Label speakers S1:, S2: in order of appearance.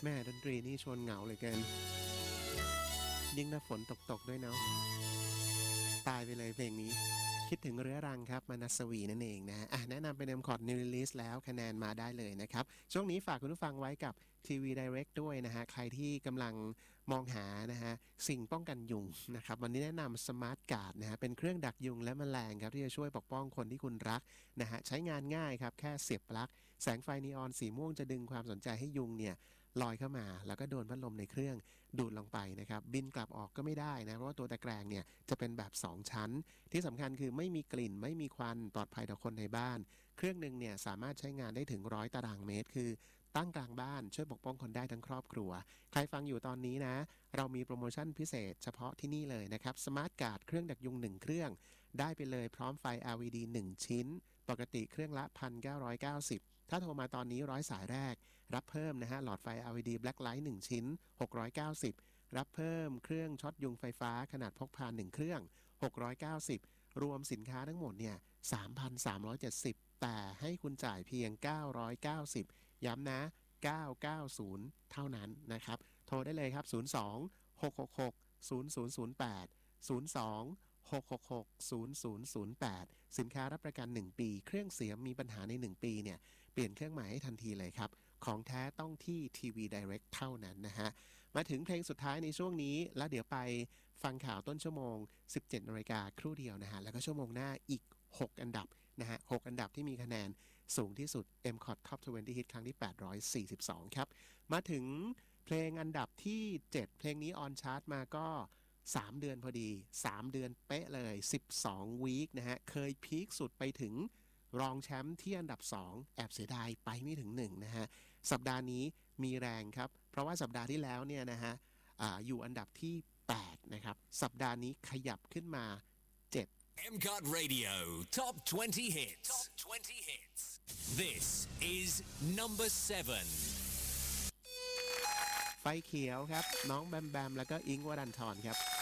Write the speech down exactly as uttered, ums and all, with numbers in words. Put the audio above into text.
S1: แม่ดนตรีนี่ชวนเหงาเลยเกินยิ่งถ้าฝนตกๆด้วยเนาะตายไปเลยเพลงนี้คิดถึงเรื้อรังครับมานัสวีนั่นเองนะอ่ะแนะนำเป็น เอ็ม คอร์ด New Release แล้วคะแนนมาได้เลยนะครับช่วงนี้ฝากคุณผู้ฟังไว้กับ ที วี Direct ด้วยนะฮะใครที่กำลังมองหานะฮะสิ่งป้องกันยุงนะครับวันนี้แนะนำ Smart Guard นะฮะเป็นเครื่องดักยุงและแมลงครับที่จะช่วยปกป้องคนที่คุณรักนะฮะใช้งานง่ายครับแค่เสียบปลั๊กแสงไฟนีออนสีม่วงจะดึงความสนใจให้ยุงเนี่ยลอยเข้ามาแล้วก็โดนพัดลมในเครื่องดูดลงไปนะครับบินกลับออกก็ไม่ได้นะเพราะว่าตัวตะแกรงเนี่ยจะเป็นแบบสองชั้นที่สำคัญคือไม่มีกลิ่นไม่มีควันปลอดภัยต่อคนในบ้านเครื่องนึงเนี่ยสามารถใช้งานได้ถึงร้อยตารางเมตรคือตั้งกลางบ้านช่วยปกป้องคนได้ทั้งครอบครัวใครฟังอยู่ตอนนี้นะเรามีโปรโมชั่นพิเศษเฉพาะที่นี่เลยนะครับ Smart Guard เครื่องดักยุงหนึ่งเครื่องได้ไปเลยพร้อมไฟ แอล อี ดี หนึ่งชิ้นปกติเครื่องละ หนึ่งพันเก้าร้อยเก้าสิบถ้าโทรมาตอนนี้ร้อยสายแรกรับเพิ่มนะฮะหลอดไฟ แอล อี ดี Black Light หนึ่งชิ้นหกร้อยเก้าสิบรับเพิ่มเครื่องช็อตยุงไฟฟ้าขนาดพกพาหนึ่งเครื่องหกร้อยเก้าสิบรวมสินค้าทั้งหมดเนี่ย สามพันสามร้อยเจ็ดสิบ แต่ให้คุณจ่ายเพียงเก้าร้อยเก้าสิบย้ำนะเก้าร้อยเก้าสิบเท่านั้นนะครับโทรได้เลยครับศูนย์ สอง หก หก หก ศูนย์ ศูนย์ ศูนย์ แปด ศูนย์ สอง หก หก หก ศูนย์ ศูนย์ ศูนย์ แปดสินค้ารับประกันหนึ่งปีเครื่องเสียมีปัญหาในหนึ่งปีเนี่ยเปลี่ยนเครื่องใหม่ให้ทันทีเลยครับของแท้ต้องที่ ที วี Direct เท่านั้นนะฮะมาถึงเพลงสุดท้ายในช่วงนี้แล้วเดี๋ยวไปฟังข่าวต้นชั่วโมง สิบเจ็ดนาฬิกาครู่เดียวนะฮะแล้วก็ชั่วโมงหน้าอีกหกอันดับนะฮะหกอันดับที่มีคะแนนสูงที่สุด เอ็ม คอร์ด Top ยี่สิบ Hit ครั้งที่แปดร้อยสี่สิบสองครับมาถึงเพลงอันดับที่เจ็ดเพลงนี้ออนชาร์ตมาก็สามเดือนพอดีสามเดือนเป๊ะเลยสิบสองวีคนะฮะเคยพีคสุดไปถึงรองแชมป์ที่อันดับสองแอบเสียดายไปไม่ถึงหนึ่งนะฮะสัปดาห์นี้มีแรงครับเพราะว่าสัปดาห์ที่แล้วเนี่ยนะฮะ อ, อยู่อันดับที่แปดนะครับสัปดาห์นี้ขยับขึ้นมาเจ็ด
S2: เอ็ม คอร์ด Radio Top ยี่สิบ Hits Top ยี่สิบ Hits This is number seven
S1: ไฟเขียวครับน้องแบมแบมแล้วก็อิงค์วรันธรครับ